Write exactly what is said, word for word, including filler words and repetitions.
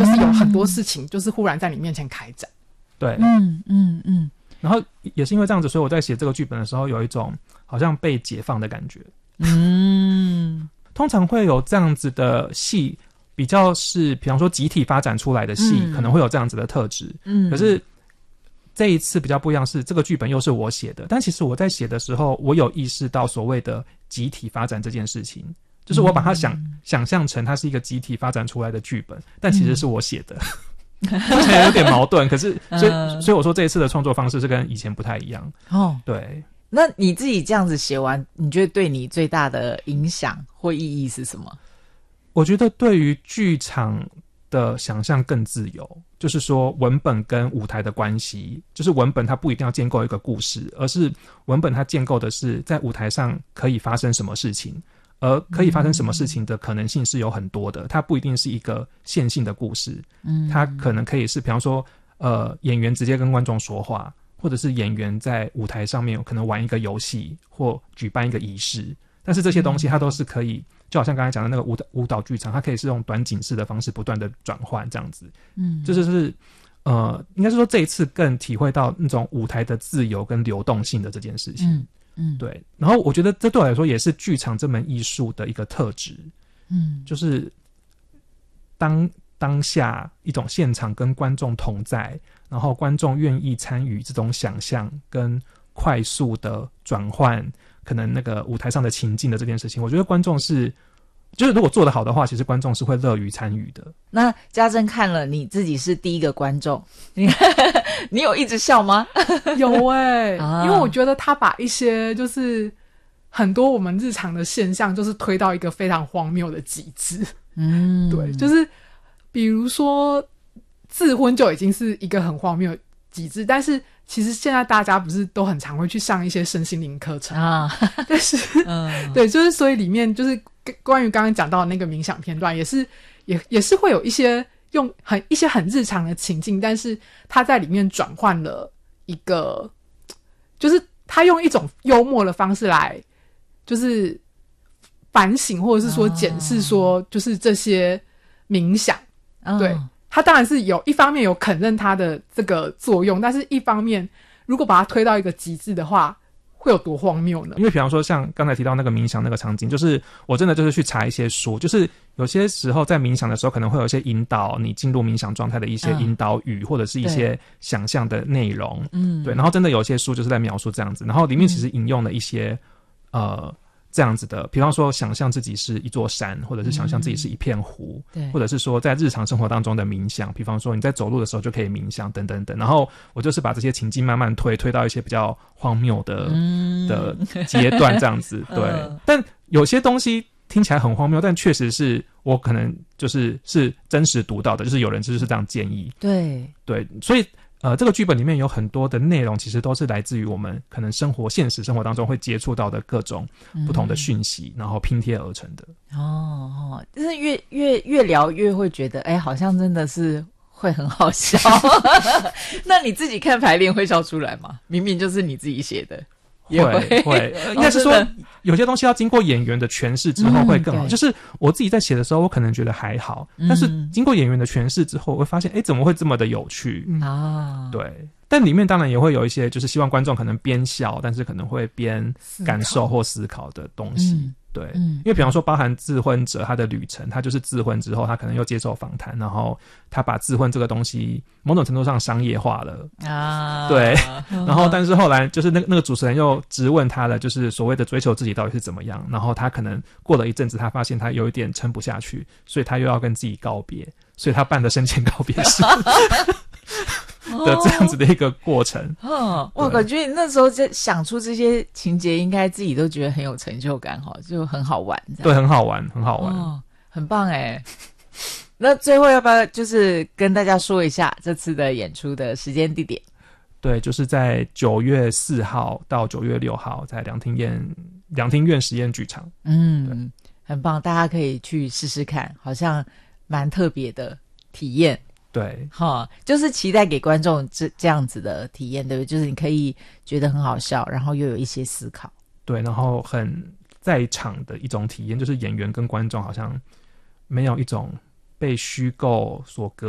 就是有很多事情就是忽然在你面前开展。 对， 嗯嗯嗯。 然后也是因为这样子，所以我在写这个剧本的时候，有一种好像被解放的感觉。 嗯， 通常会有这样子的戏，比较是比方说集体发展出来的戏，嗯、可能会有这样子的特质。嗯，可是这一次比较不一样是，这个剧本又是我写的，但其实我在写的时候，我有意识到所谓的集体发展这件事情，就是我把它想、嗯、想象成它是一个集体发展出来的剧本，但其实是我写的。嗯之前有点矛盾，可是所以、嗯、所以我说这一次的创作方式是跟以前不太一样。哦，对。 那你自己这样子写完，你觉得对你最大的影响或意义是什么？ 我觉得对于剧场的想象更自由，就是说文本跟舞台的关系，就是文本它不一定要建构一个故事，而是文本它建构的是在舞台上可以发生什么事情。而可以发生什么事情的可能性是有很多的，它不一定是一个线性的故事，嗯，它可能可以是，比方说，呃，演员直接跟观众说话，或者是演员在舞台上面可能玩一个游戏或举办一个仪式，但是这些东西它都是可以，就好像刚才讲的那个舞蹈舞蹈剧场，它可以是用短景式的方式不断的转换这样子，嗯，这就是呃，应该是说这一次更体会到那种舞台的自由跟流动性的这件事情。嗯嗯，对。然后我觉得这对我来说也是剧场这门艺术的一个特质，嗯，就是当当下一种现场跟观众同在，然后观众愿意参与这种想象跟快速的转换，可能那个舞台上的情境的这件事情，我觉得观众是，就是如果做得好的话，其实观众是会乐于参与的。 那家珍看了，你自己是第一个观众，你你有一直笑吗？ 有哎、欸啊，因为我觉得他把一些就是很多我们日常的现象，就是推到一个非常荒谬的极致。嗯，对，就是比如说自婚就已经是一个很荒谬的极致，但是其实现在大家不是都很常会去上一些身心灵课程啊？但是，嗯，对，就是所以里面就是关于刚刚讲到的那个冥想片段，也是也也是会有一些用很一些很日常的情境，但是他在里面转换了一个，就是他用一种幽默的方式来，就是反省或者是说检视说，就是这些冥想，哦、对。他当然是有一方面有肯认他的这个作用，但是一方面如果把它推到一个极致的话，会有多荒谬呢？ 因为比方说像刚才提到那个冥想那个场景，就是我真的就是去查一些书，就是有些时候在冥想的时候可能会有一些引导你进入冥想状态的一些引导语、嗯、或者是一些想象的内容，嗯，对，然后真的有些书就是在描述这样子，然后里面其实引用了一些、嗯、呃这样子的，比方说想象自己是一座山，或者是想象自己是一片湖、嗯、或者是说在日常生活当中的冥想，比方说你在走路的时候就可以冥想等等等，然后我就是把这些情境慢慢推推到一些比较荒谬的、嗯、的阶段这样子对、嗯、但有些东西听起来很荒谬，但确实是我可能就是是真实读到的，就是有人就是这样建议， 对对，所以呃，这个剧本里面有很多的内容，其实都是来自于我们可能生活、现实生活当中会接触到的各种不同的讯息，嗯、然后拼贴而成的。 哦，就是越越越聊越会觉得，哎，好像真的是会很好笑。那你自己看排练会笑出来吗？明明就是你自己写的。 会会，应该是说有些东西要经过演员的诠释之后会更好。嗯、就是我自己在写的时候，我可能觉得还好，嗯、但是经过演员的诠释之后，我会发现，哎，怎么会这么的有趣啊？对，但里面当然也会有一些，就是希望观众可能边笑，但是可能会边感受或思考的东西。嗯对、嗯，因为比方说包含自婚者他的旅程，他就是自婚之后他可能又接受访谈，然后他把自婚这个东西某种程度上商业化了啊，对，然后但是后来就是那个那个主持人又质问他了，就是所谓的追求自己到底是怎么样，然后他可能过了一阵子他发现他有一点撑不下去，所以他又要跟自己告别，所以他办的生前告别式的这样子的一个过程。 嗯，我感觉你那时候在想出这些情节，应该自己都觉得很有成就感哈，就很好玩。 对，很好玩，很好玩， 哦、很棒哎。那最后要不要就是跟大家说一下这次的演出的时间地点？ 对，就是在九月四号到九月六号，在两厅院两厅院实验剧场。 嗯，很棒，大家可以去试试看，好像蛮特别的体验。 对， 哈，就是期待给观众这这样子的体验，对不对？就是你可以觉得很好笑，然后又有一些思考。 对，然后很在场的一种体验，就是演员跟观众好像没有一种被虚构所隔